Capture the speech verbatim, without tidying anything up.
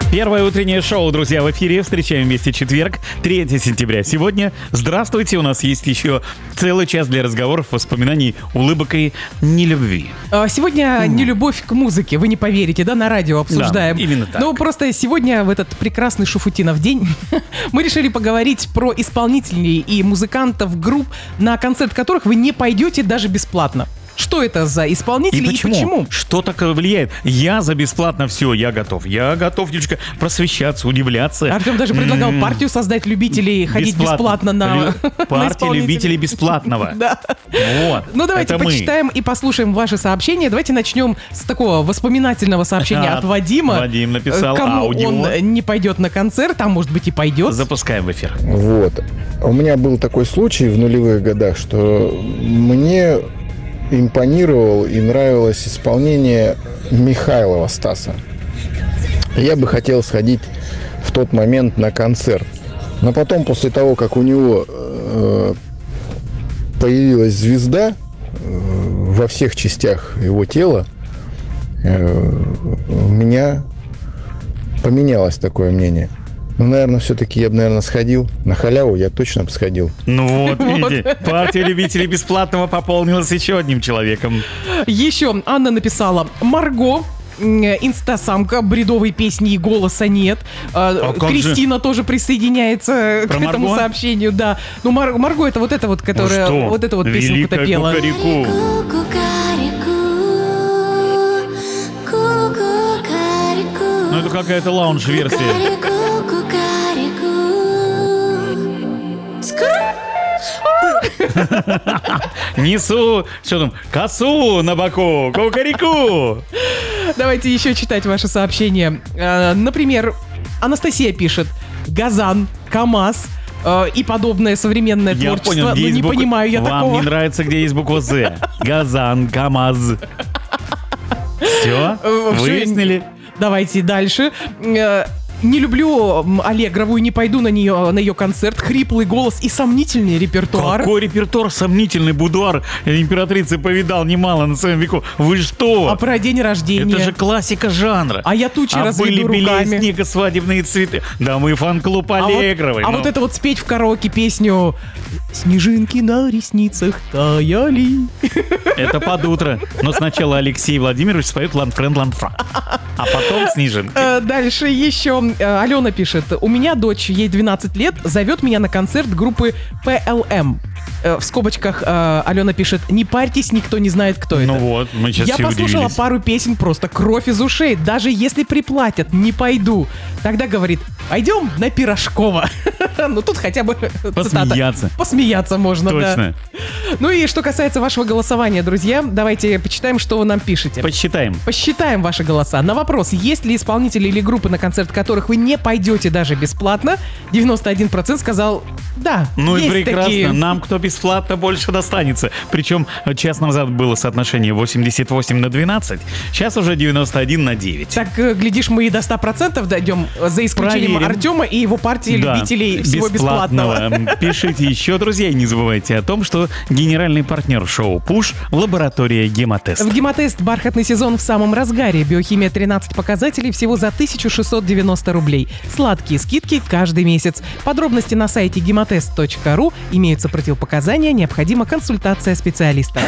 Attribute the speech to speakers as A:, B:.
A: Первое утреннее шоу, друзья, в эфире. Встречаем вместе четверг, третьего сентября. Сегодня, здравствуйте, у нас есть еще целый час для разговоров, воспоминаний, улыбок и нелюбви.
B: Сегодня mm. нелюбовь к музыке, вы не поверите, да, на радио обсуждаем.
A: Да, именно так.
B: Ну, просто сегодня, в этот прекрасный Шуфутинов день, мы решили поговорить про исполнителей и музыкантов групп, на концерт которых вы не пойдете даже бесплатно. Что это за исполнители и почему? и почему?
A: Что так влияет? Я за бесплатно все, я готов. Я готов, девочка, просвещаться, удивляться.
B: Артем даже предлагал м-м, партию создать любителей ходить бесплатно, бесплатно на, Лю-
A: партия любителей бесплатного.
B: Да.
A: Вот.
B: Ну давайте почитаем и послушаем ваши сообщения. Давайте начнем с такого воспоминательного сообщения от Вадима.
A: Вадим написал
B: кому
A: аудио.
B: Он не пойдет на концерт, а может быть и пойдет.
A: Запускаем в эфир.
C: Вот. У меня был такой случай в нулевых годах, что мне импонировал и нравилось исполнение Михайлова Стаса. Я бы хотел сходить в тот момент на концерт. Но потом, после того, как у него э, появилась звезда э, во всех частях его тела, э, у меня поменялось такое мнение. Ну, наверное, все-таки я бы, наверное, сходил. На халяву я точно бы сходил.
A: Ну вот, видите, партия любителей бесплатного пополнилась еще одним человеком.
B: Еще Анна написала: Марго, инстасамка, бредовой песни и голоса нет. А Кристина же? тоже присоединяется Про к этому Марго? сообщению. Да. Ну, Мар- Марго это вот эта вот, которая
A: ну
B: вот эту вот песенку-то пела.
A: Кукареку. Ну, это какая-то лаунж-версия. Несу, что там, косу на боку, кукареку.
B: Давайте еще читать ваши сообщения. Например, Анастасия пишет: Газан, КамАЗ и подобное современное
A: я
B: творчество.
A: Понял,
B: ну, не
A: буква...
B: понимаю я
A: Вам
B: такого.
A: Вам не нравится, где есть буква З. Газан, КамАЗ. Все? Выяснили?
B: Давайте дальше. Не люблю Аллегрову, не пойду на нее, на ее концерт. Хриплый голос и сомнительный репертуар.
A: Какой репертуар? Сомнительный будуар императрицы повидал немало на своем веку. Вы что?
B: А про день рождения?
A: Это же классика жанра.
B: А я тучи
A: а
B: разведу
A: были
B: руками.
A: белее снега свадебные цветы. Да мы фан-клуб Аллегровой.
B: А, вот,
A: но...
B: а вот это вот спеть в караоке песню «Снежинки на ресницах таяли».
A: Это под утро. Но сначала Алексей Владимирович споет «Ланфрен, ланфра». А потом снежинки.
B: Дальше еще Алена пишет: у меня дочь, ей двенадцать лет, зовет меня на концерт группы пэ эл эм. В скобочках Алена пишет: не парьтесь, никто не знает, кто это.
A: Ну вот, мы сейчас
B: Я
A: все
B: послушала
A: удивились.
B: пару песен, просто кровь из ушей. Даже если приплатят, не пойду. Тогда говорит: пойдем на Пирожкова. Ну тут хотя бы
A: посмеяться.
B: Цитата. Посмеяться можно,
A: Точно.
B: Да. Ну и что касается вашего голосования, друзья, давайте почитаем, что вы нам пишете.
A: Посчитаем.
B: Посчитаем ваши голоса. На вопрос, есть ли исполнители или группы, на концерт которых вы не пойдете даже бесплатно, девяносто один процент сказал да.
A: Ну
B: есть
A: и прекрасно.
B: такие.
A: Нам, кто бесплатно, больше достанется. Причем час назад было соотношение восемьдесят восемь на двенадцать. Сейчас уже девяносто один на девять.
B: Так, глядишь, мы и до ста процентов дойдем, за исключением
A: Проверим.
B: Артема и его партии
A: да,
B: любителей всего бесплатного.
A: бесплатного. Пишите еще, друзья, и не забывайте о том, что генеральный партнер шоу «Пуш» — лаборатория «Гемотест».
B: В «Гемотест» бархатный сезон в самом разгаре. Биохимия тринадцать показателей всего за тысяча шестьсот девяносто рублей. Сладкие скидки каждый месяц. Подробности на сайте гемотест точка ру. Имеются противопоказания, необходима консультация специалиста.